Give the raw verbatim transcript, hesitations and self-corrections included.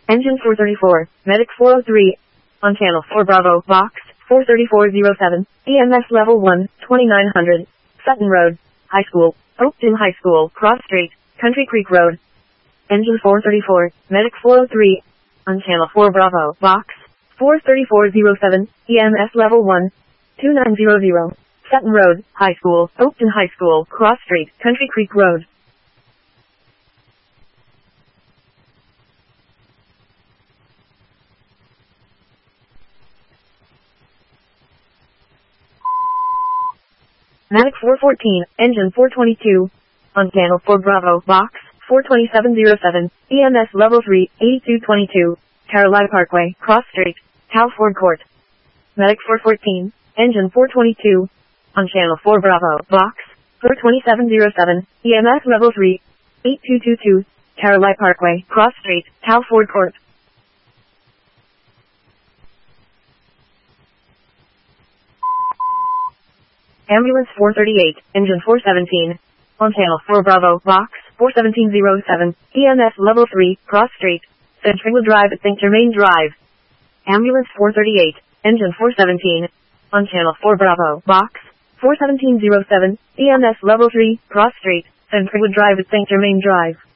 Engine four thirty-four, Medic four oh three, on channel four Bravo, box four thirty-four oh seven, E M S level one, twenty-nine hundred, Sutton Road, High School, Oakton High School, Cross Street, Country Creek Road. Engine four thirty-four, Medic four oh three, on channel four Bravo, box four thirty-four oh seven, E M S level one, two nine hundred, Sutton Road, High School, Oakton High School, Cross Street, Country Creek Road. Medic four fourteen, engine four twenty-two, on channel four Bravo, box four twenty-seven oh seven, E M S level three, eighty-two twenty-two, Carolina Parkway, Cross Street, Cal Ford Court. Medic four fourteen, engine four twenty-two, on channel four Bravo, box four twenty-seven oh seven, E M S level three, eighty-two twenty-two, Carolina Parkway, Cross Street, Cal Ford Court. Ambulance four thirty-eight, engine four seventeen, on channel four Bravo, box four seventeen oh seven, E M S level three, Cross Street, Central Drive at Saint Germain Drive. Ambulance four thirty-eight, engine four seventeen, on channel four Bravo, box four seventeen oh seven, E M S level three, Cross Street, Central Drive at Saint Germain Drive.